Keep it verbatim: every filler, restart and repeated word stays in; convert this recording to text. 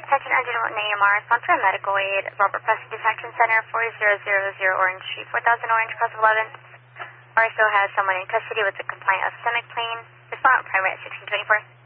Attention engine one A M R, sponsor a medical aid, Robert Preston Detection Center, four zero zero zero Orange Street, four thousand Orange, plus eleven. R S O has someone in custody with a compliant ischemic plane. Respond primary at sixteen twenty-four.